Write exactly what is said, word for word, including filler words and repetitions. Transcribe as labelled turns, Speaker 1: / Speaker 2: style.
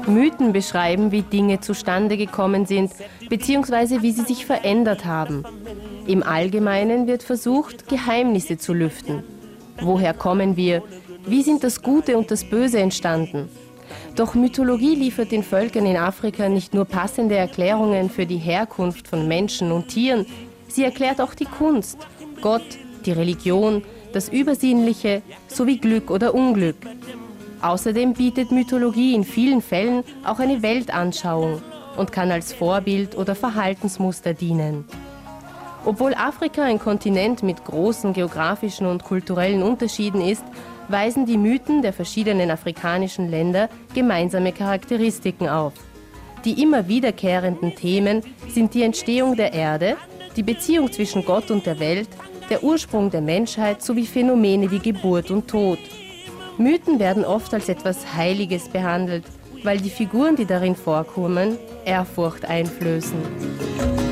Speaker 1: Mythen beschreiben, wie Dinge zustande gekommen sind, beziehungsweise wie sie sich verändert haben. Im Allgemeinen wird versucht, Geheimnisse zu lüften. Woher kommen wir? Wie sind das Gute und das Böse entstanden? Doch Mythologie liefert den Völkern in Afrika nicht nur passende Erklärungen für die Herkunft von Menschen und Tieren, sie erklärt auch die Kunst, Gott, die Religion, das Übersinnliche sowie Glück oder Unglück. Außerdem bietet Mythologie in vielen Fällen auch eine Weltanschauung und kann als Vorbild oder Verhaltensmuster dienen. Obwohl Afrika ein Kontinent mit großen geografischen und kulturellen Unterschieden ist, weisen die Mythen der verschiedenen afrikanischen Länder gemeinsame Charakteristiken auf. Die immer wiederkehrenden Themen sind die Entstehung der Erde, die Beziehung zwischen Gott und der Welt, der Ursprung der Menschheit sowie Phänomene wie Geburt und Tod. Mythen werden oft als etwas Heiliges behandelt, weil die Figuren, die darin vorkommen, Ehrfurcht einflößen.